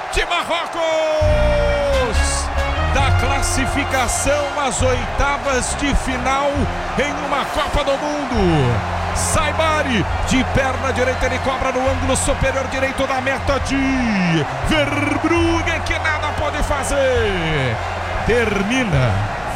de Marrocos da classificação às oitavas de final em uma Copa do Mundo. Saibari, de perna direita, ele cobra no ângulo superior direito da meta de Verbruggen, que nada pode fazer. Termina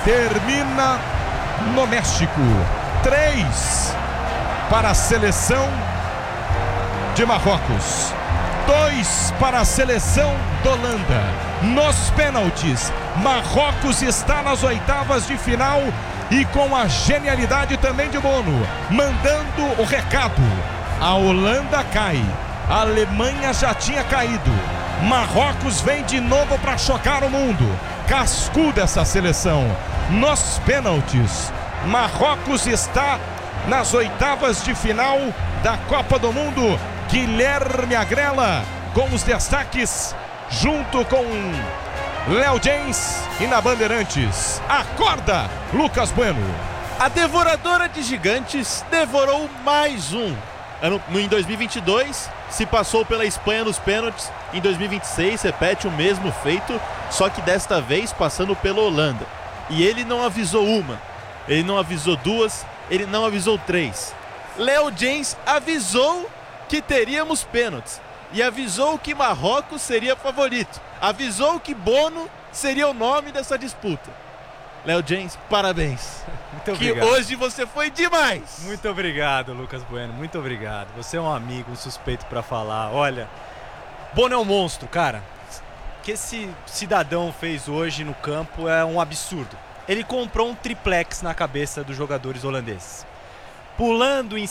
no México. 3 para a seleção de Marrocos, 2 para a seleção da Holanda. Nos pênaltis, Marrocos está nas oitavas de final e com a genialidade também de Bono, mandando o recado. A Holanda cai, a Alemanha já tinha caído, Marrocos vem de novo para chocar o mundo. Cascuda essa seleção. Nos pênaltis, Marrocos está nas oitavas de final da Copa do Mundo. Guilherme Agrela com os destaques, junto com Léo James e na Bandeirantes. Acorda, Lucas Bueno. A devoradora de gigantes devorou mais um. Em 2022, se passou pela Espanha nos pênaltis. Em 2026, repete o mesmo feito, só que desta vez passando pela Holanda. E ele não avisou uma, ele não avisou duas, ele não avisou 3. Léo James avisou que teríamos pênaltis e avisou que Marrocos seria favorito. Avisou que Bono seria o nome dessa disputa. Léo James, parabéns. Muito obrigado. Que hoje você foi demais. Muito obrigado, Lucas Bueno. Muito obrigado. Você é um amigo, um suspeito pra falar. Olha, Bono é um monstro, cara. O que esse cidadão fez hoje no campo é um absurdo. Ele comprou um triplex na cabeça dos jogadores holandeses. Pulando em